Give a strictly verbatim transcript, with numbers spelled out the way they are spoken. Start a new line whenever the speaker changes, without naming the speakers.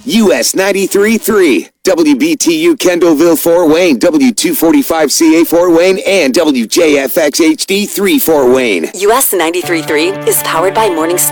U S ninety-three point three, W B T U Kendallville Fort Wayne, W two forty-five C A Fort Wayne, and W J F X H D three Fort Wayne.
U S ninety-three point three is powered by Morningstar.